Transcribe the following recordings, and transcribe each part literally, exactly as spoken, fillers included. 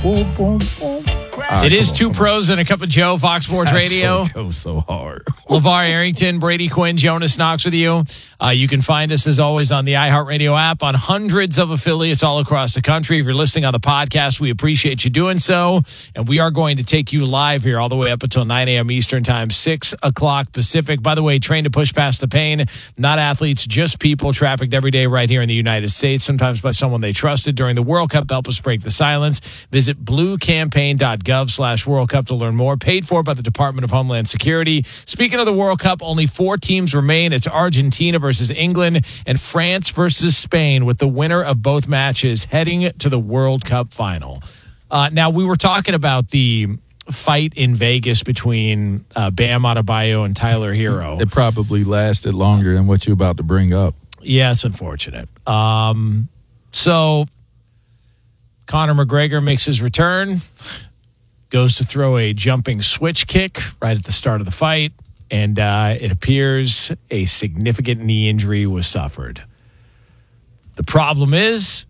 Boom, boom, boom. Right, it is on, two pros and a cup of Joe, Fox Sports That's Radio. It goes so hard. LeVar Arrington, Brady Quinn, Jonas Knox with you. Uh, you can find us, as always, on the iHeartRadio app on hundreds of affiliates all across the country. If you're listening on the podcast, we appreciate you doing so. And we are going to take you live here all the way up until nine a.m. Eastern Time, six o'clock Pacific. By the way, train to push past the pain. Not athletes, just people trafficked every day right here in the United States, sometimes by someone they trusted during the World Cup. Help us break the silence. Visit bluecampaign.gov slash World Cup to learn more. Paid for by the Department of Homeland Security. Speaking of the World Cup, only four teams remain. It's Argentina versus England and France versus Spain, with the winner of both matches heading to the World Cup final. Uh, now, we were talking about the fight in Vegas between uh, Bam Adebayo and Tyler Hero. It probably lasted longer than what you're about to bring up. Yeah, it's unfortunate. Um, so, Conor McGregor makes his return, goes to throw a jumping switch kick right at the start of the fight, and uh, it appears a significant knee injury was suffered. The problem is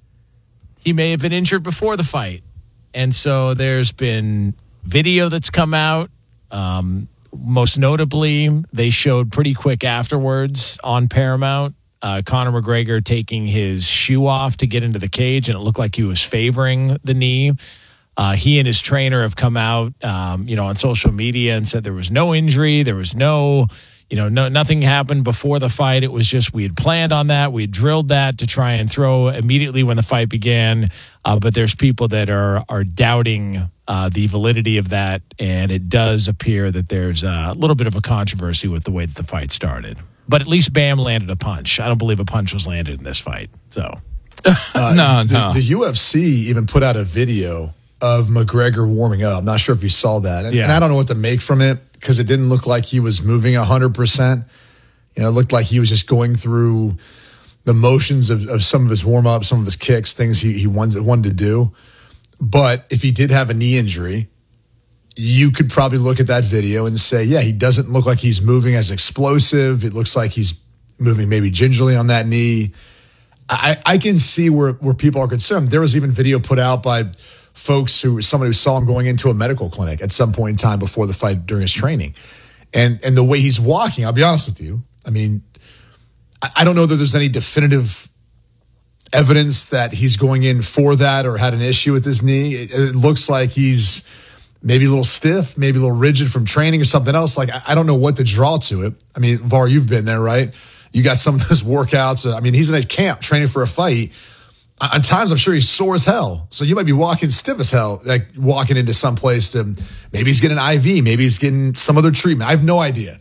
he may have been injured before the fight, and so there's been video that's come out. Um, most notably, they showed pretty quick afterwards on Paramount Uh, Conor McGregor taking his shoe off to get into the cage, and it looked like he was favoring the knee. Uh, he and his trainer have come out, um, you know, on social media and said there was no injury, there was no, you know, no nothing happened before the fight. It was just we had planned on that, we had drilled that to try and throw immediately when the fight began. Uh, but there's people that are are doubting uh, the validity of that, and it does appear that there's a little bit of a controversy with the way that the fight started. But at least Bam landed a punch. I don't believe a punch was landed in this fight. So, uh, no, the, no. The U F C even put out a video of McGregor warming up. I'm not sure if you saw that. And, yeah. and I don't know what to make from it because it didn't look like he was moving one hundred percent. You know, it looked like he was just going through the motions of, of some of his warm-up, some of his kicks, things he, he wanted, wanted to do. But if he did have a knee injury, you could probably look at that video and say, yeah, he doesn't look like he's moving as explosive. It looks like he's moving maybe gingerly on that knee. I, I can see where, where people are concerned. There was even video put out by folks who, somebody who saw him going into a medical clinic at some point in time before the fight during his training. And and the way he's walking, I'll be honest with you, I mean, I, I don't know that there's any definitive evidence that he's going in for that or had an issue with his knee. It, it looks like he's maybe a little stiff, maybe a little rigid from training or something else. Like, I don't know what to draw to it. I mean, Var, you've been there, right? You got some of those workouts. I mean, he's in a camp training for a fight. On times, I'm sure he's sore as hell. So you might be walking stiff as hell, like walking into some place to, maybe he's getting an I V, maybe he's getting some other treatment. I have no idea.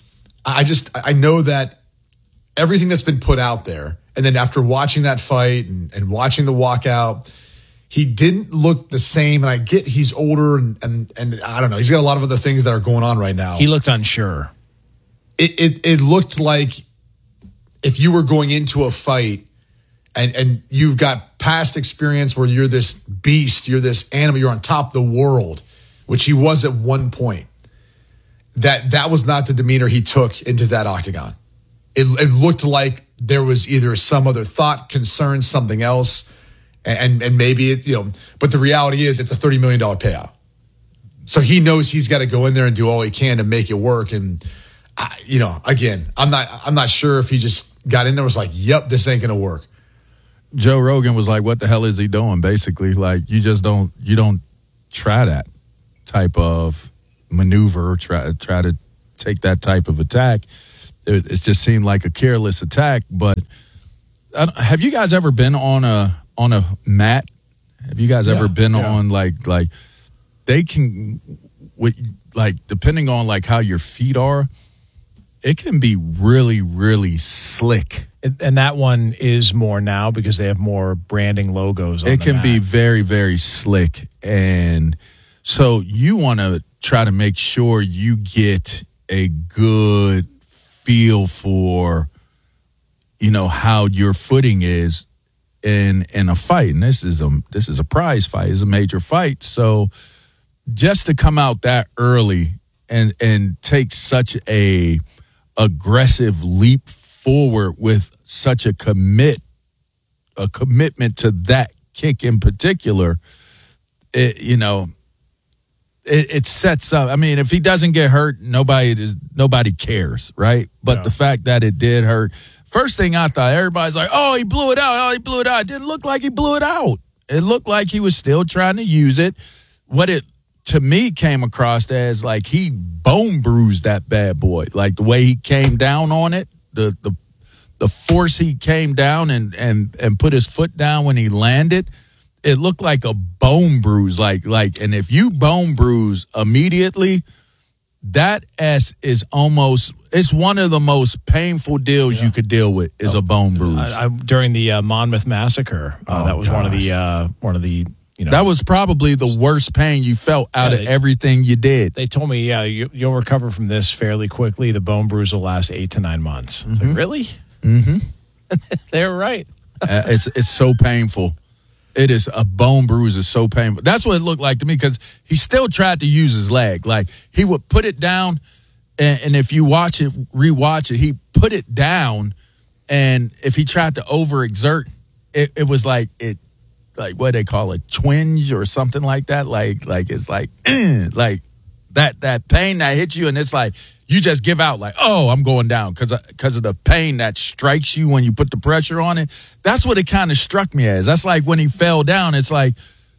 I just, I know that everything that's been put out there, and then after watching that fight and, and watching the walkout, he didn't look the same. And I get he's older and, and, and I don't know, he's got a lot of other things that are going on right now. he looked unsure. It, it, it looked like if you were going into a fight and, and you've got past experience where you're this beast, you're this animal, you're on top of the world, which he was at one point, that that was not the demeanor he took into that octagon. It, it looked like there was either some other thought, concern, something else. And and maybe it, you know, but the reality is it's a thirty million dollars payout. So he knows he's got to go in there and do all he can to make it work. And, I, you know, again, I'm not I'm not sure if he just got in there and was like, yep, this ain't going to work. Joe Rogan was like, what the hell is he doing? Basically, like, you just don't, you don't try that type of maneuver, try, try to take that type of attack. It, it just seemed like a careless attack. But uh, have you guys ever been on a, on a mat? Have you guys Yeah, ever been yeah. on like like they can with like depending on like how your feet are, it can be really really slick. And that one is more now because they have more branding logos on It the can mat. be very very slick, and so you want to try to make sure you get a good feel for, you know, how your footing is in in a fight. And this is a this is a prize fight, it's a major fight. So just to come out that early and and take such a aggressive leap forward with such a commit a commitment to that kick in particular, it, you know, it, it sets up. I mean, if he doesn't get hurt, nobody is, nobody cares, right? But No. the fact that it did hurt, first thing I thought, everybody's like, oh, he blew it out. Oh, he blew it out. It didn't look like he blew it out. It looked like he was still trying to use it. What it, to me, came across as like he bone bruised that bad boy. Like the way he came down on it, the the the force he came down and and and put his foot down when he landed, it looked like a bone bruise. Like like, and if you bone bruise immediately, that S is almost, it's one of the most painful deals yeah. you could deal with is oh, a bone bruise. I, I, during the uh, Monmouth massacre, uh, oh, that was gosh. one of the uh, one of the. You know, that was probably the worst pain you felt out yeah, of they, everything you did. They told me, yeah, you, you'll recover from this fairly quickly. The bone bruise will last eight to nine months. Mm-hmm. I was like, really? Mm-hmm. They were right. uh, it's it's so painful. It is, a bone bruise is so painful. That's what it looked like to me, because he still tried to use his leg. Like, he would put it down, and, and if you watch it, rewatch it, he put it down, and if he tried to overexert, it, it was like it. Like what they call it, twinge or something like that. Like, like it's like, eh, like that that pain that hits you, and it's like you just give out, like, oh, I'm going down because because of the pain that strikes you when you put the pressure on it. That's what it kind of struck me as. That's like when he fell down. It's like,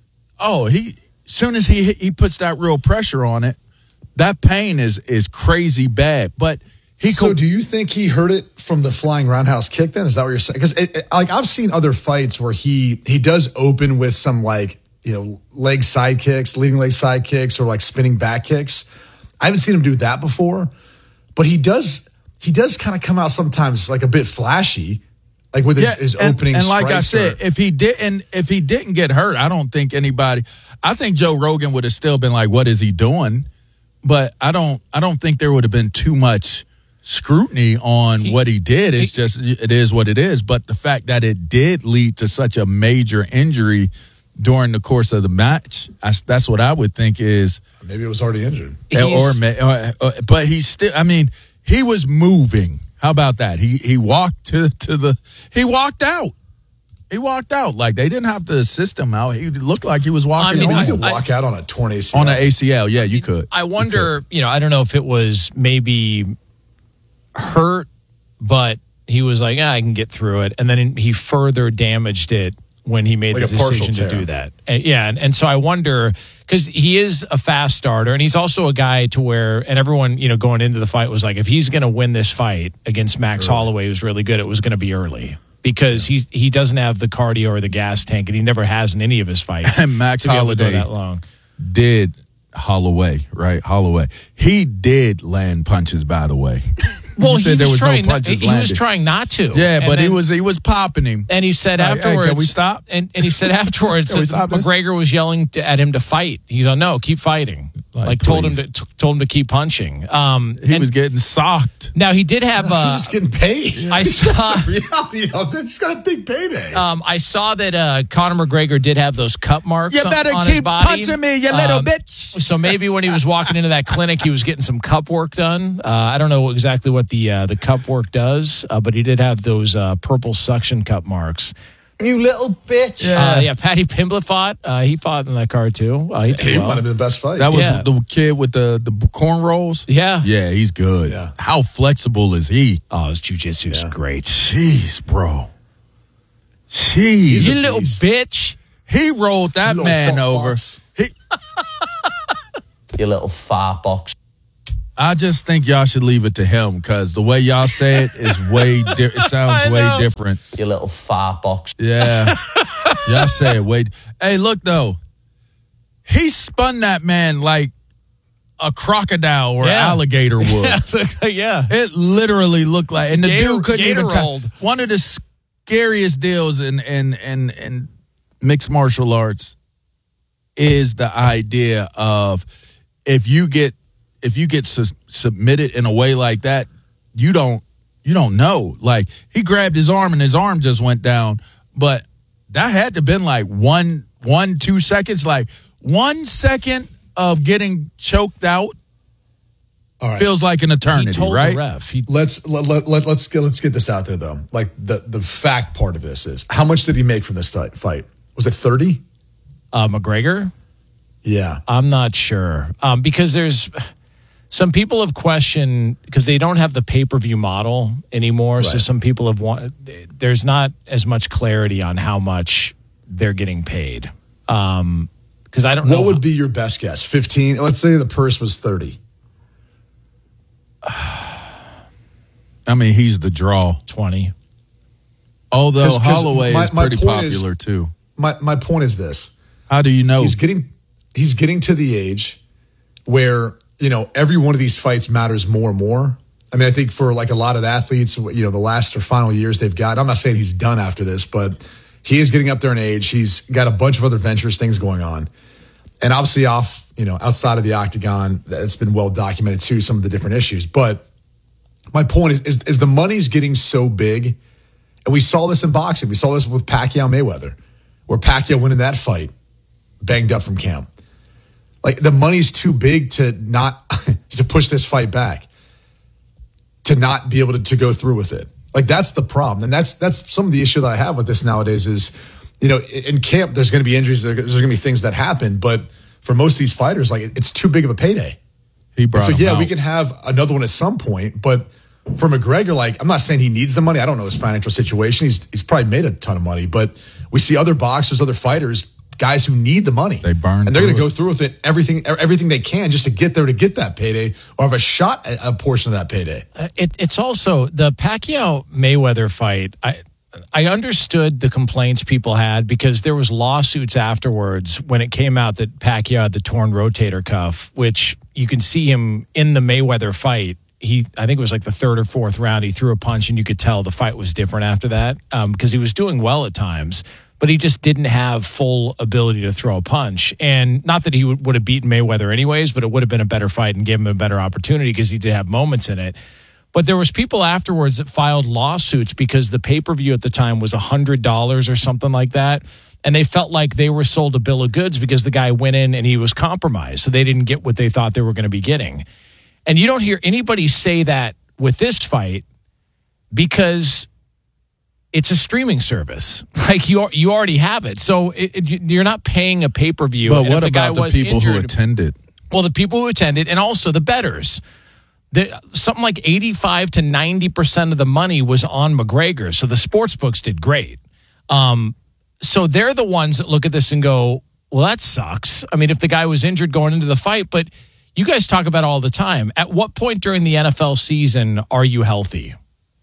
oh, he soon as he he puts that real pressure on it, that pain is is crazy bad, but. He so co- do you think he heard it from the flying roundhouse kick then? Is that what you're saying? Because like I've seen other fights where he he does open with some like, you know, leg side kicks, leading leg side kicks, or like spinning back kicks. I haven't seen him do that before, but he does he does kind of come out sometimes like a bit flashy, like with his, yeah, his and, opening. And like I said, or, if he didn't if he didn't get hurt, I don't think anybody. I think Joe Rogan would have still been like, "What is he doing?" But I don't I don't think there would have been too much scrutiny on he, what he did. It's he, just, it is what it is. But the fact that it did lead to such a major injury during the course of the match, I, that's what I would think is. Maybe it was already injured. Or, or, or, but he's still, I mean, he was moving. How about that? He he walked to, to the, he walked out. He walked out. Like, they didn't have to assist him out. He looked like he was walking I mean, out. you could walk I, out on a torn A C L. On an A C L, yeah, you could. I wonder, you, could. you know, I don't know if it was maybe hurt, but he was like, ah, I can get through it. And then he further damaged it when he made like the decision to do that. And, yeah, and, and so I wonder, because he is a fast starter, and he's also a guy to where, and everyone, you know, going into the fight was like, if he's going to win this fight against Max early. Holloway, who's really good, it was going to be early. Because he's, he doesn't have the cardio or the gas tank, and he never has in any of his fights. And Max Holloway that long. did Holloway, right? Holloway. He did land punches, by the way. Well, he, was, was trying, no he was trying not to. Yeah, and but then, he was he was popping him. And he said like, afterwards, hey, can we stop? And, and he said afterwards, that McGregor was yelling to, at him to fight. He's like, no, keep fighting. Like, like told him to t- told him to keep punching. Um, he was getting socked. Now he did have. No, uh, he's just getting paid. I saw. That's the reality of it. He's got a big payday. Um, I saw that uh, Conor McGregor did have those cut marks. You better on, on keep his body. punching me, you little um, bitch. So maybe when he was walking into that clinic, he was getting some cup work done. Uh, I don't know exactly what the uh, the cup work does, uh, but he did have those uh, purple suction cup marks. You little bitch. Yeah, uh, yeah. Paddy Pimblett fought. Uh, he fought in that card too. Uh, he he well. might have been the best fight. That was yeah. the kid with the the cornrows. Yeah, yeah, he's good. Yeah. How flexible is he? Oh, his jiu-jitsu is yeah. great. Jeez, bro. Jeez, you little bitch. He rolled that man over. He, you little fart box. I just think y'all should leave it to him, because the way y'all say it is way. Di- it sounds way different. You little fart box. Yeah, y'all say it way. Hey, look though, he spun that man like a crocodile or yeah. alligator would. yeah. yeah, it literally looked like, and the Gator, dude couldn't Gator even. rolled. T- one of the scariest deals in in in in mixed martial arts is the idea of if you get. If you get su- submitted in a way like that, you don't you don't know. Like, he grabbed his arm and his arm just went down, but that had to have been like one, one, two seconds. Like one second of getting choked out All right. feels like an eternity, he told right? The ref. He- let's let, let, let, let's get let's get this out there though. Like the the fact part of this is how much did he make from this fight? Was it thirty? Uh, McGregor. Yeah. I'm not sure um, because there's some people have questioned because they don't have the pay-per-view model anymore. Right. So some people have want, there's not as much clarity on how much they're getting paid. Um, because I don't know. What would be your best guess? fifteen? Let's say the purse was thirty. I mean, he's the draw. twenty. Although Cause, cause Holloway my, is my pretty popular is, too. My my point is this. How do you know? He's getting he's getting to the age where, you know, every one of these fights matters more and more. I mean, I think for like a lot of athletes, you know, the last or final years they've got, I'm not saying he's done after this, but he is getting up there in age. He's got a bunch of other ventures, things going on. And obviously off, you know, outside of the octagon, it's been well documented too, some of the different issues. But my point is, is, is the money's getting so big. And we saw this in boxing. We saw this with Pacquiao Mayweather, where Pacquiao winning that fight, banged up from camp. Like the money's too big to not, to push this fight back, to not be able to, to go through with it. Like that's the problem. And that's, that's some of the issue that I have with this nowadays is, you know, in camp, there's going to be injuries, there's going to be things that happen, but for most of these fighters, like it's too big of a payday. He brought and so, yeah, out. we can have another one at some point, but for McGregor, like, I'm not saying he needs the money. I don't know his financial situation. He's he's probably made a ton of money, but we see other boxers, other fighters, guys who need the money. They burn and they're going to through go through with it, everything everything they can just to get there to get that payday or have a shot at a portion of that payday. Uh, it, it's also the Pacquiao Mayweather fight. I I understood the complaints people had because there was lawsuits afterwards when it came out that Pacquiao had the torn rotator cuff, which you can see him in the Mayweather fight. He, I think it was like the third or fourth round, he threw a punch and you could tell the fight was different after that because um, he was doing well at times, but he just didn't have full ability to throw a punch. And not that he would, would have beaten Mayweather anyways, but it would have been a better fight and gave him a better opportunity because he did have moments in it. But there was people afterwards that filed lawsuits because the pay-per-view at the time was one hundred dollars or something like that. And they felt like they were sold a bill of goods because the guy went in and he was compromised. So they didn't get what they thought they were going to be getting. And you don't hear anybody say that with this fight because it's a streaming service. Like you you already have it. So it, it, you're not paying a pay-per-view. But and what if the guy about the was people injured, who attended? Well, the people who attended and also the bettors. The, something like eighty-five to ninety percent of the money was on McGregor. So the sports books did great. Um, so they're the ones that look at this and go, well, that sucks. I mean, if the guy was injured going into the fight, but you guys talk about it all the time. At what point during the N F L season are you healthy?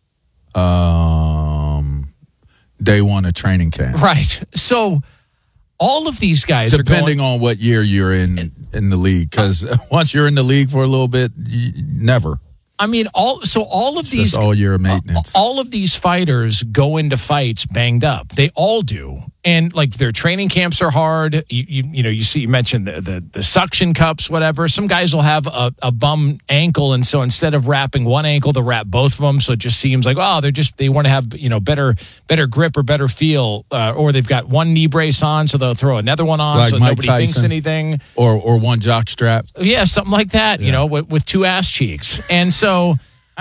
Um, day one of training camp. Right. So all of these guys depending are going, on what year you're in in the league, because uh, once you're in the league for a little bit, you, never. I mean, all so all of it's these just all year of maintenance. All of these fighters go into fights banged up. They all do, and like their training camps are hard. You you, you know you see you mentioned the, the the suction cups, whatever. Some guys will have a, a bum ankle, and so instead of wrapping one ankle, they'll wrap both of them. So it just seems like oh, they're just they want to have you know better better grip or better feel, uh, or they've got one knee brace on, so they'll throw another one on, like so Mike nobody Tyson, thinks anything, or or one jock strap. Yeah, something like that. Yeah. You know, with, with two ass cheeks, and so.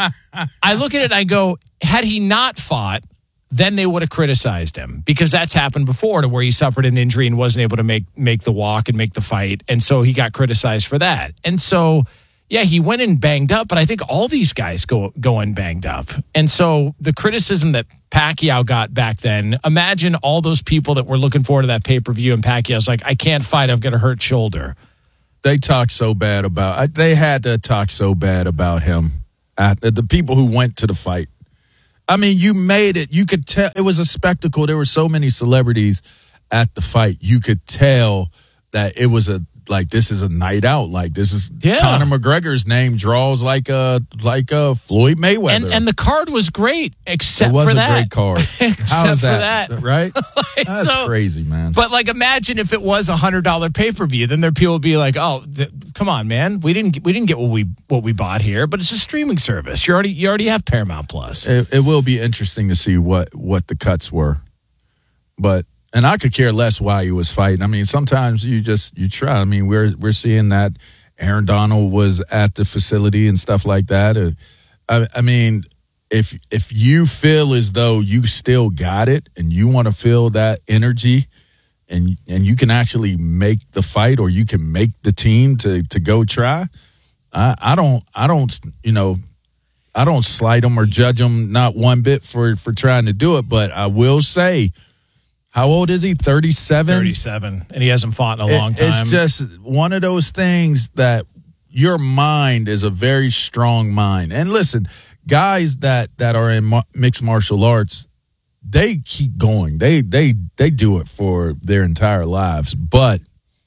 I look at it and I go, had he not fought, then they would have criticized him because that's happened before to where he suffered an injury and wasn't able to make make the walk and make the fight. And so he got criticized for that. And so, yeah, he went in banged up, but I think all these guys go, go in banged up. And so the criticism that Pacquiao got back then, imagine all those people that were looking forward to that pay-per-view and Pacquiao's like, I can't fight, I've got a hurt shoulder. They talk so bad about, they had to talk so bad about him. At the people who went to the fight. I mean, you made it. You could tell it was a spectacle. There were so many celebrities at the fight. You could tell that it was a like this is a night out. Like this is yeah. Conor McGregor's name draws like a like a Floyd Mayweather. And and the card was great, except it was for a that. great card. except How is for that? that, right? like, That's so, crazy, man. But like, imagine if it was a hundred dollar pay per view, then there people would be like, "Oh, th- come on, man, we didn't we didn't get what we what we bought here." But it's a streaming service. You already you already have Paramount Plus. It, it will be interesting to see what what the cuts were, but. And I could care less why he was fighting. I mean, sometimes you just you try. I mean, we're we're seeing that Aaron Donald was at the facility and stuff like that. Uh, I, I mean, if if you feel as though you still got it and you want to feel that energy, and and you can actually make the fight, or you can make the team to to go try. I, I don't I don't you know I don't slight them or judge them not one bit for for trying to do it, but I will say, how old is he? thirty-seven thirty-seven, and he hasn't fought in a long it, time. It's just one of those things that your mind is a very strong mind. And listen, guys that that are in ma- mixed martial arts, they keep going. They they they do it for their entire lives. But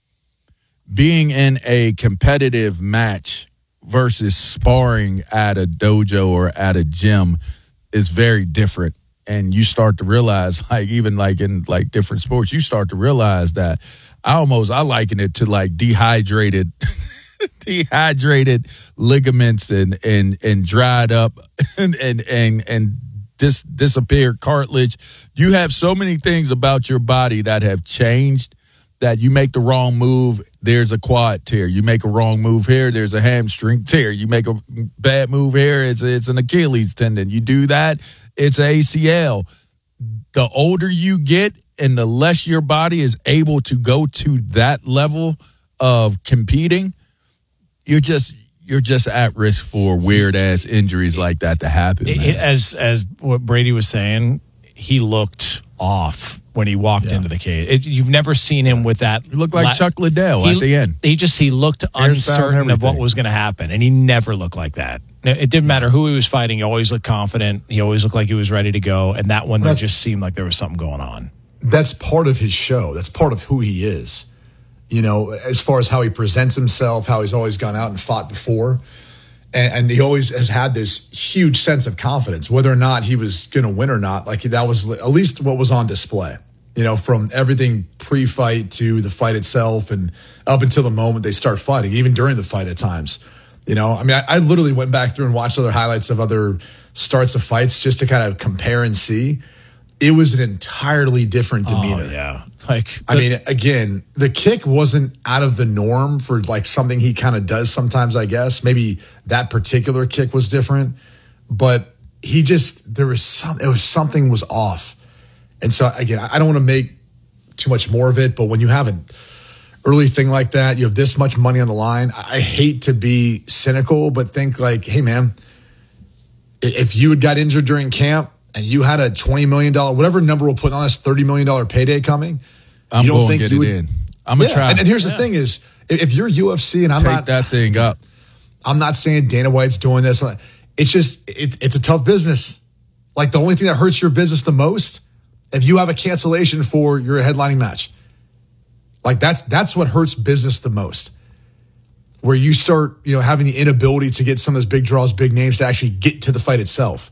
being in a competitive match versus sparring at a dojo or at a gym is very different. And you start to realize, like, even like in like different sports, you start to realize that I almost I liken it to like dehydrated dehydrated ligaments and and and dried up and and and, and dis, disappeared cartilage. You have so many things about your body that have changed that you make the wrong move, there's a quad tear. You make a wrong move here, there's a hamstring tear. You make a bad move here, it's it's an Achilles tendon. You do that, it's a A C L. The older you get and the less your body is able to go to that level of competing, you're just you're just at risk for weird ass injuries like that to happen. It, it, as as what Brady was saying, he looked off when he walked Yeah. into the cage. It, you've never seen him with that. You look like la- Chuck Liddell he, at the end. He just he looked Hairstyle and uncertain of what everything. was going to happen, and he never looked like that. It didn't matter who he was fighting. He always looked confident. He always looked like he was ready to go. And that one, there That's- just seemed like there was something going on. That's part of his show. That's part of who he is. You know, as far as how he presents himself, how he's always gone out and fought before. And, and he always has had this huge sense of confidence, whether or not he was going to win or not. Like, that was at least what was on display, you know, from everything pre-fight to the fight itself and up until the moment they start fighting, even during the fight at times. You know, I mean, I, I literally went back through and watched other highlights of other starts of fights just to kind of compare and see. It was an entirely different demeanor. Oh, yeah. Like, I mean, again, the kick wasn't out of the norm for like something he kind of does sometimes, I guess. Maybe that particular kick was different, but he just, there was some, it was something was off. And so, again, I don't want to make too much more of it, but when you have an early thing like that, you have this much money on the line, I hate to be cynical, but think like, hey, man, if you had got injured during camp, and you had a twenty million dollars, whatever number we'll put on this thirty million dollars payday coming, I'm you don't going think to get you it would, in. I'm going to yeah. try. And, and here's the thing is, if you're U F C, and I'm Take not, that thing up. I'm not saying Dana White's doing this. It's just, it, it's a tough business. Like, the only thing that hurts your business the most, if you have a cancellation for your headlining match, like that's, that's what hurts business the most. Where you start, you know, having the inability to get some of those big draws, big names to actually get to the fight itself.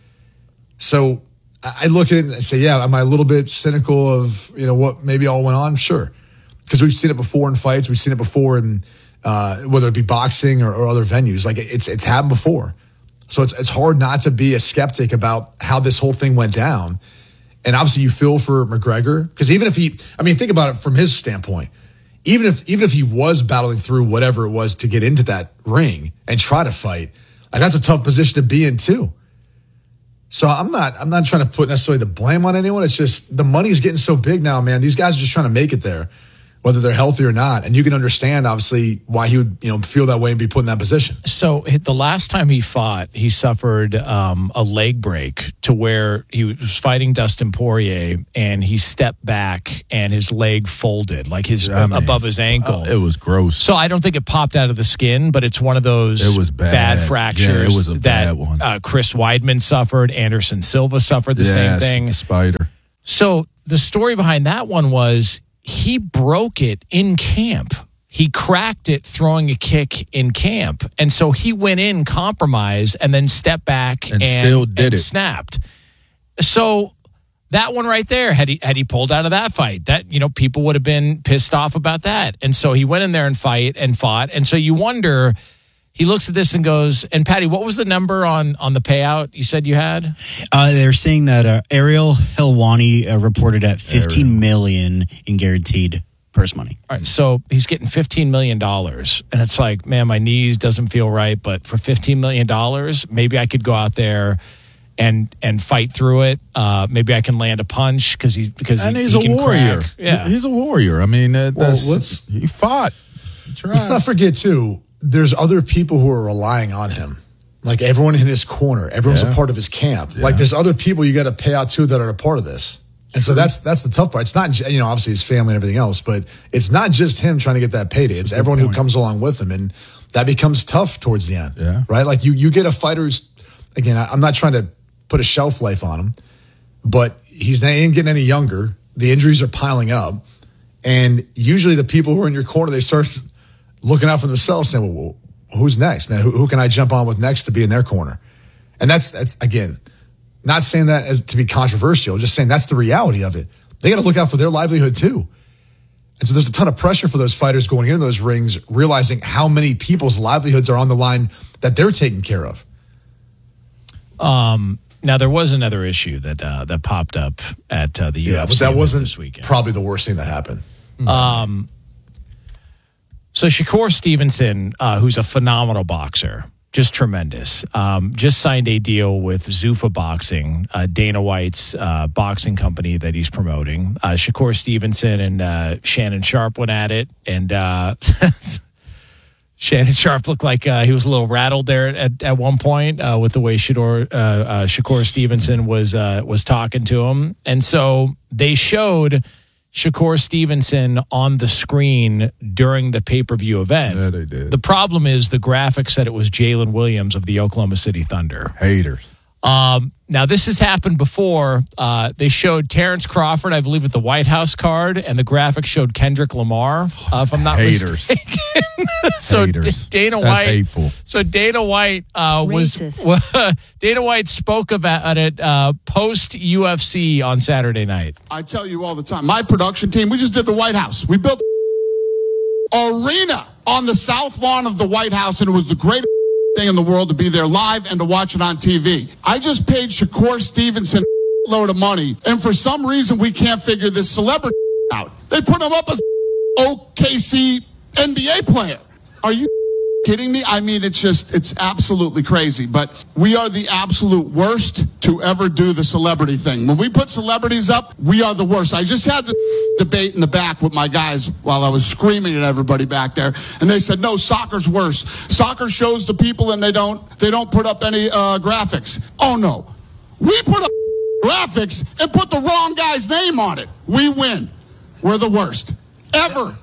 So I look at it and say, yeah, am I a little bit cynical of, you know, what maybe all went on? Sure. Because we've seen it before in fights. We've seen it before in uh, whether it be boxing or, or other venues. Like, it's it's happened before. So it's it's hard not to be a skeptic about how this whole thing went down. And obviously you feel for McGregor. Because even if he, I mean, think about it from his standpoint. Even if even if he was battling through whatever it was to get into that ring and try to fight, like, that's a tough position to be in too. So I'm not I'm not trying to put necessarily the blame on anyone. It's just the money's getting so big now, man. These guys are just trying to make it there, whether they're healthy or not. And you can understand, obviously, why he would, you know, feel that way and be put in that position. So the last time he fought, he suffered um, a leg break to where he was fighting Dustin Poirier, and he stepped back and his leg folded, like his I mean, above his ankle. Uh, it was gross. So I don't think it popped out of the skin, but it's one of those It was bad. fractures Yeah, it was a that bad one. Uh, Chris Weidman suffered. Anderson Silva suffered the same Yes, thing. the spider. So the story behind that one was he broke it in camp. He cracked it throwing a kick in camp. And so he went in compromised and then stepped back And and, still did and it. snapped. So that one right there, had he had he pulled out of that fight, that, you know, people would have been pissed off about that. And so he went in there and fight and fought. And so you wonder, he looks at this and goes, and Patty, what was the number on, on the payout you said you had? Uh, they're saying that uh, Ariel Helwani uh, reported at fifteen million in guaranteed purse money. All right, so he's getting fifteen million dollars. And it's like, man, my knees doesn't feel right. But for fifteen million dollars, maybe I could go out there and and fight through it. Uh, maybe I can land a punch because he's because and he, he's he a can warrior. crack. Yeah, he's a warrior. I mean, uh, Well, that's, let's- he fought. He tried. Let's not forget, too, there's other people who are relying on him. Like everyone in his corner, everyone's Yeah. a part of his camp. Yeah. Like there's other people you got to pay out to that are a part of this. And so that's that's the tough part. It's not, you know, obviously his family and everything else, but it's not just him trying to get that payday. It's everyone who comes along with him. And that becomes tough towards the end. Yeah. Right? Like you you get a fighter who's, again, I, I'm not trying to put a shelf life on him, but he's not ain't getting any younger. The injuries are piling up. And usually the people who are in your corner, they start looking out for themselves saying, well, who's next, man? Who, who can I jump on with next to be in their corner? And that's, that's again, not saying that as to be controversial, just saying that's the reality of it. They got to look out for their livelihood too. And so there's a ton of pressure for those fighters going into those rings, realizing how many people's livelihoods are on the line that they're taking care of. Um, now there was another issue that uh, that popped up at uh, the U F C Yeah, but that event wasn't this weekend. probably the worst thing that happened. Um, so Shakur Stevenson, uh, who's a phenomenal boxer, just tremendous, um, just signed a deal with Zuffa Boxing, uh, Dana White's uh, boxing company that he's promoting. Uh, Shakur Stevenson and uh, Shannon Sharp went at it, and uh, Shannon Sharp looked like uh, he was a little rattled there at, at one point uh, with the way Shador, uh, uh, Shakur Stevenson was uh, was talking to him, and so they showed Shakur Stevenson on the screen during the pay-per-view event. Yeah, they did. The problem is the graphic said it was Jalen Williams of the Oklahoma City Thunder. Haters. Um, now, this has happened before. Uh, they showed Terrence Crawford, I believe, at the White House card, and the graphic showed Kendrick Lamar, uh, if I'm not Haters. mistaken. so Haters. D- Dana That's White, hateful. so Dana White uh, was Racist. Dana White spoke about it uh, post U F C on Saturday night. I tell you all the time, my production team, we just did the White House. We built arena on the south lawn of the White House, and it was the greatest thing in the world to be there live and to watch it on T V. I just paid Shakur Stevenson a load of money, and for some reason we can't figure this celebrity out. They put him up as O K C N B A player. Are you kidding me? I mean, it's just, it's absolutely crazy. But we are the absolute worst to ever do the celebrity thing. When we put celebrities up, we are the worst. I just had this debate in the back with my guys while I was screaming at everybody back there. And they said, no, soccer's worse. Soccer shows the people and they don't, they don't put up any uh, graphics. Oh, no. We put up graphics and put the wrong guy's name on it. We win. We're the worst. Ever.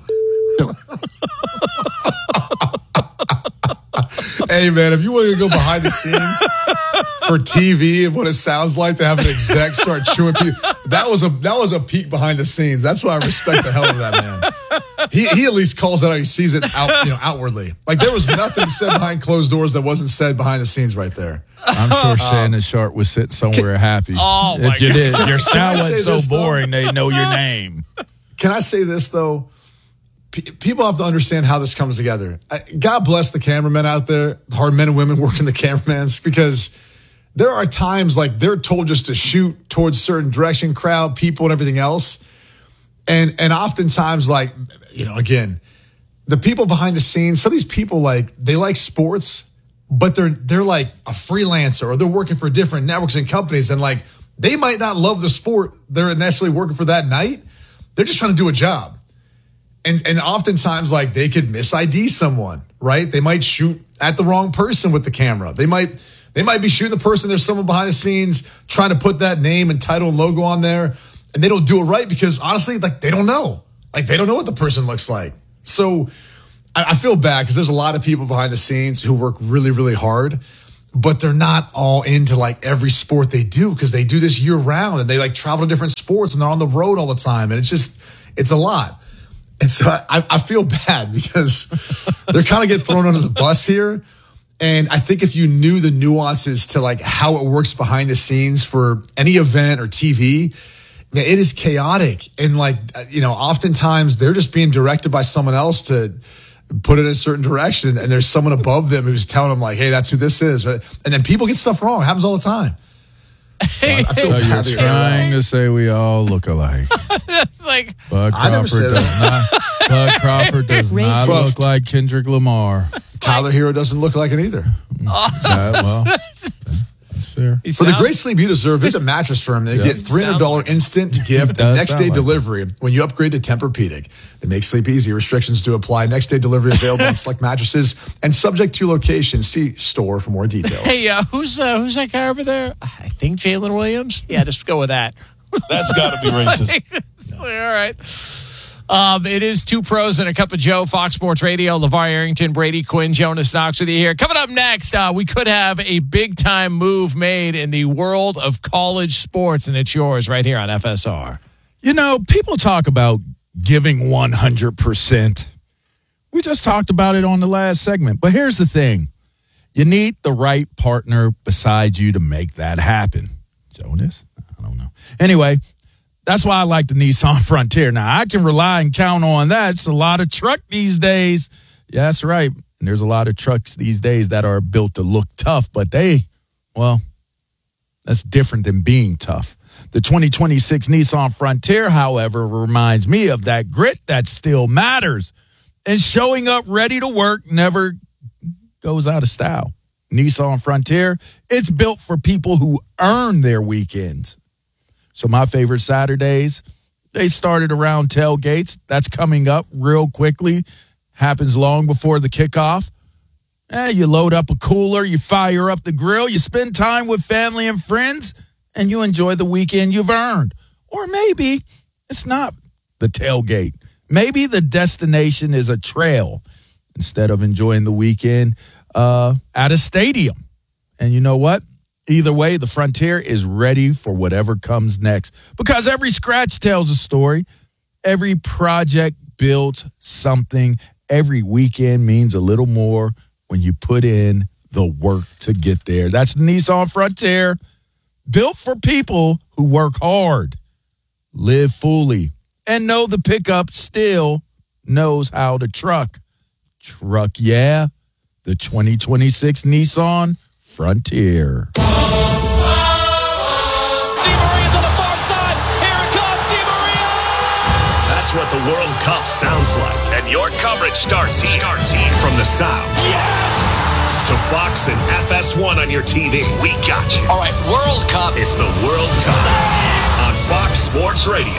Hey, man, if you want to go behind the scenes for T V and what it sounds like to have an exec start chewing people, that was a that was a peek behind the scenes. That's why I respect the hell out of that man. He he at least calls it out. He sees it out, you know, outwardly. Like there was nothing said behind closed doors that wasn't said behind the scenes right there. I'm sure Shannon Sharp was sitting somewhere happy. Oh, my if you God. did, your Can I style say was so this, though? boring, they know your name. Can I say this though? P- people have to understand how this comes together. I, God bless the cameramen out there, the hard men and women working the cameramans, because there are times like they're told just to shoot towards certain direction, crowd, people, and everything else. And and oftentimes, like, you know, again, the people behind the scenes, some of these people, like, they like sports, but they're they're like a freelancer or they're working for different networks and companies, and like they might not love the sport they're necessarily working for that night. They're just trying to do a job. And and oftentimes, like, they could mis I D someone, right? They might shoot at the wrong person with the camera. They might they might be shooting the person. There's someone behind the scenes trying to put that name and title and logo on there, and they don't do it right because honestly, like, they don't know. Like, they don't know what the person looks like. So I, I feel bad because there's a lot of people behind the scenes who work really, really hard, but they're not all into like every sport they do because they do this year round and they like travel to different sports and they're on the road all the time. And it's just, it's a lot. And so I, I feel bad because they're kind of get thrown under the bus here. And I think if you knew the nuances to like how it works behind the scenes for any event or T V, man, it is chaotic. And like, you know, oftentimes they're just being directed by someone else to put it in a certain direction. And there's someone above them who's telling them like, hey, that's who this is. And then people get stuff wrong. It happens all the time. So I, I feel So bad you're that you're trying wrong. to say we all look alike. It's like, Bud I never Crawford said does not. Bud Crawford does not Bro. look like Kendrick Lamar. Tyler Hero doesn't look like it either. That, well, that's there. He For the sounds- great sleep you deserve, visit Mattress Firm. They get three hundred dollars instant gift does and next sound day like delivery when you upgrade to Tempur-Pedic. They make sleep easy. Restrictions do apply. Next day delivery available on select mattresses and subject to location. See store for more details. Hey, uh, who's uh, who's that guy over there? I think Jalen Williams. Yeah, just go with that. That's got to be racist. All right. Um, it is Two Pros and a Cup of Joe, Fox Sports Radio. LeVar Arrington, Brady Quinn, Jonas Knox with you here. Coming up next, uh, we could have a big-time move made in the world of college sports, and it's yours right here on F S R. You know, people talk about giving one hundred percent. We just talked about it on the last segment. But here's the thing. You need the right partner beside you to make that happen. Jonas? I don't know. Anyway, that's why I like the Nissan Frontier. Now, I can rely and count on that. It's a lot of truck these days. Yeah, that's right. And there's a lot of trucks these days that are built to look tough, but they, well, that's different than being tough. The twenty twenty-six Nissan Frontier, however, reminds me of that grit that still matters. And showing up ready to work never goes out of style. Nissan Frontier, it's built for people who earn their weekends. So my favorite Saturdays, they started around tailgates. That's coming up real quickly. Happens long before the kickoff. Eh, you load up a cooler, you fire up the grill, you spend time with family and friends, and you enjoy the weekend you've earned. Or maybe it's not the tailgate. Maybe the destination is a trail instead of enjoying the weekend uh, at a stadium. And you know what? Either way, the Frontier is ready for whatever comes next because every scratch tells a story. Every project builds something. Every weekend means a little more when you put in the work to get there. That's the Nissan Frontier, built for people who work hard, live fully, and know the pickup still knows how to truck. Truck, yeah. The twenty twenty-six Nissan Frontier. Di Maria's on the far side. Here it comes, Di Maria! That's what the World Cup sounds like. And your coverage starts here. Starts here. From the sounds. Yes! To Fox and F S one on your T V. We got you. All right, World Cup. It's the World Cup on Fox Sports Radio.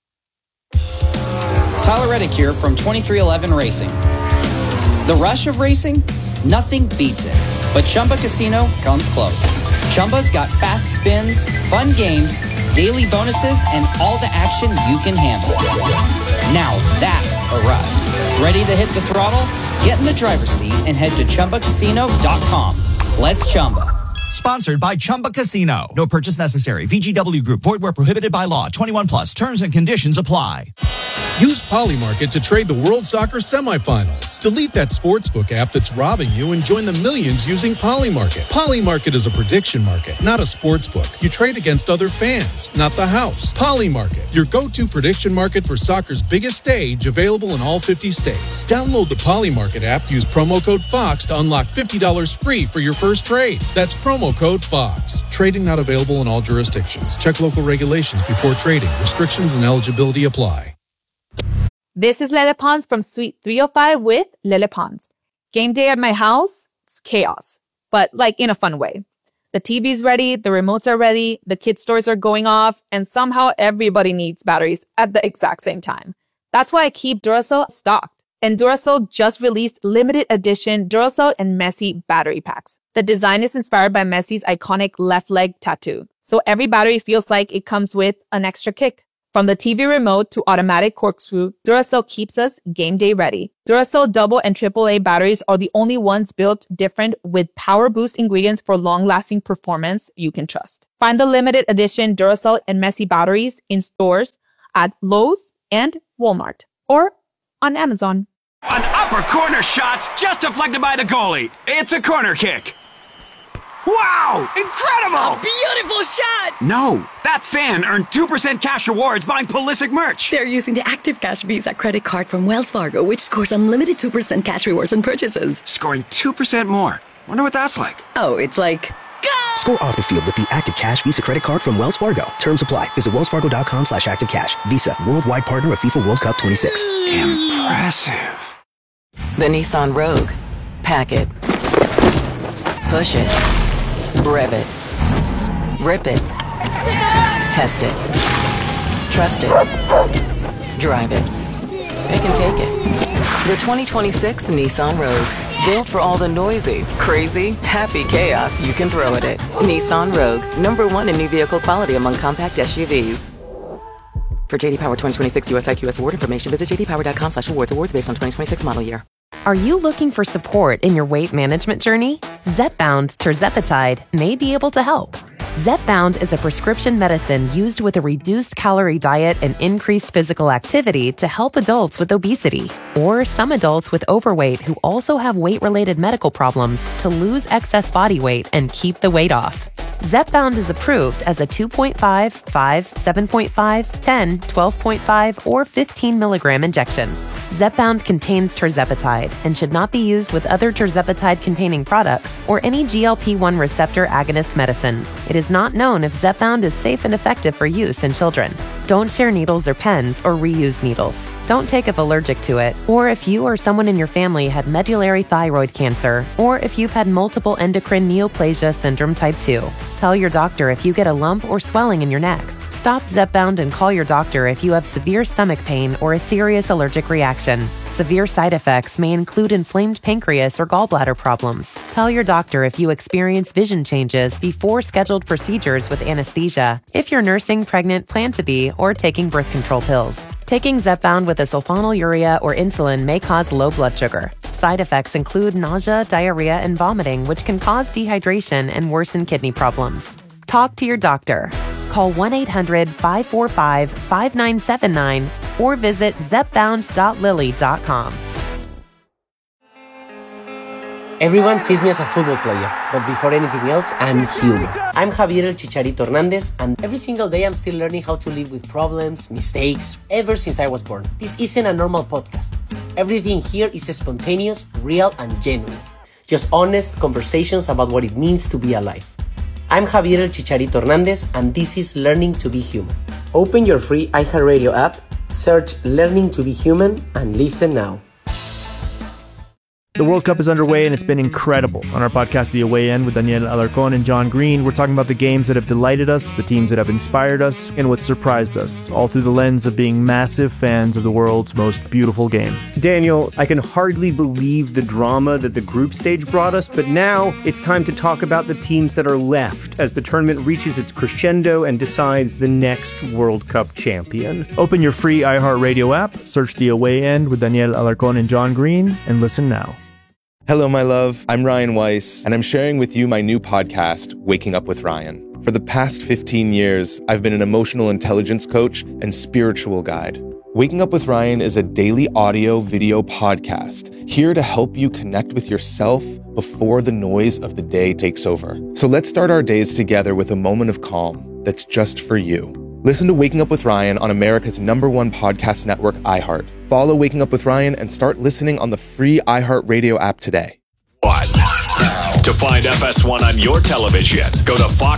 Tyler Reddick here from twenty-three eleven Racing. The rush of racing? Nothing beats it. But Chumba Casino comes close. Chumba's got fast spins, fun games, daily bonuses, and all the action you can handle. Now that's a ride. Ready to hit the throttle? Get in the driver's seat and head to Chumba Casino dot com. Let's Chumba. Sponsored by Chumba Casino. No purchase necessary. V G W Group. Void where prohibited by law. twenty-one plus. Terms and conditions apply. Use Polymarket to trade the World Soccer semifinals. Delete that sportsbook app that's robbing you and join the millions using Polymarket. Polymarket is a prediction market, not a sportsbook. You trade against other fans, not the house. Polymarket, your go-to prediction market for soccer's biggest stage, available in all fifty states. Download the Polymarket app. Use promo code FOX to unlock fifty dollars free for your first trade. That's promo code FOX. Trading not available in all jurisdictions. Check local regulations before trading. Restrictions and eligibility apply. This is Lele Pons from Suite three oh five with Lele Pons. Game day at my house, it's chaos, but like in a fun way. The T V's ready, the remotes are ready, the kids' stores are going off, and somehow everybody needs batteries at the exact same time. That's why I keep Duracell stocked. And Duracell just released limited edition Duracell and Messi battery packs. The design is inspired by Messi's iconic left leg tattoo, so every battery feels like it comes with an extra kick. From the T V remote to automatic corkscrew, Duracell keeps us game day ready. Duracell double and triple A batteries are the only ones built different with power boost ingredients for long-lasting performance you can trust. Find the limited edition Duracell and Messi batteries in stores at Lowe's and Walmart or on Amazon. An upper corner shot's just deflected by the goalie. It's a corner kick. Wow! Incredible! A beautiful shot! No, that fan earned two percent cash rewards buying Pulisic merch. They're using the Active Cash Visa credit card from Wells Fargo, which scores unlimited two percent cash rewards on purchases. Scoring two percent more. Wonder what that's like. Oh, it's like... Go! Score off the field with the Active Cash Visa credit card from Wells Fargo. Terms apply. Visit wellsfargo.com slash active cash. Visa, worldwide partner of FIFA World Cup twenty-six. Impressive. The Nissan Rogue. Pack it. Push it. Rev it. Rip it. Test it. Trust it. Drive it. Pick and take it. The twenty twenty-six Nissan Rogue. Built for all the noisy, crazy, happy chaos you can throw at it. Nissan Rogue. Number one in new vehicle quality among compact S U Vs. For J D Power twenty twenty-six U S I Q S award information, visit j d power dot com slash awards. Awards based on twenty twenty-six model year. Are you looking for support in your weight management journey? Zepbound tirzepatide may be able to help. Zepbound is a prescription medicine used with a reduced calorie diet and increased physical activity to help adults with obesity or some adults with overweight who also have weight-related medical problems to lose excess body weight and keep the weight off. Zepbound is approved as a two point five, five, seven point five, ten, twelve point five, or fifteen milligram injection. Zepbound contains tirzepatide and should not be used with other tirzepatide-containing products or any G L P one receptor agonist medicines. It is not known if Zepbound is safe and effective for use in children. Don't share needles or pens or reuse needles. Don't take if allergic to it, or if you or someone in your family had medullary thyroid cancer, or if you've had multiple endocrine neoplasia syndrome type two. Tell your doctor if you get a lump or swelling in your neck. Stop Zepbound and call your doctor if you have severe stomach pain or a serious allergic reaction. Severe side effects may include inflamed pancreas or gallbladder problems. Tell your doctor if you experience vision changes before scheduled procedures with anesthesia, if you're nursing, pregnant, plan to be, or taking birth control pills. Taking Zepbound with a sulfonylurea or insulin may cause low blood sugar. Side effects include nausea, diarrhea, and vomiting, which can cause dehydration and worsen kidney problems. Talk to your doctor. Call one eight hundred, five four five, five nine seven nine or visit zepbound dot lilly dot com. Everyone sees me as a football player, but before anything else, I'm human. I'm Javier El Chicharito Hernandez, and every single day I'm still learning how to live with problems, mistakes, ever since I was born. This isn't a normal podcast. Everything here is spontaneous, real, and genuine. Just honest conversations about what it means to be alive. I'm Javier El Chicharito Hernandez, and this is Learning to be Human. Open your free iHeartRadio app, search Learning to be Human, and listen now. The World Cup is underway and it's been incredible. On our podcast, The Away End, with Daniel Alarcón and John Green, we're talking about the games that have delighted us, the teams that have inspired us, and what surprised us, all through the lens of being massive fans of the world's most beautiful game. Daniel, I can hardly believe the drama that the group stage brought us, but now it's time to talk about the teams that are left as the tournament reaches its crescendo and decides the next World Cup champion. Open your free iHeartRadio app, search The Away End with Daniel Alarcón and John Green, and listen now. Hello, my love. I'm Ryan Weiss, and I'm sharing with you my new podcast, Waking Up with Ryan. For the past fifteen years, I've been an emotional intelligence coach and spiritual guide. Waking Up with Ryan is a daily audio video podcast here to help you connect with yourself before the noise of the day takes over. So let's start our days together with a moment of calm that's just for you. Listen to Waking Up with Ryan on America's number one podcast network, iHeart. Follow Waking Up with Ryan and start listening on the free iHeartRadio app today. One. To find F S one on your television, go to Fox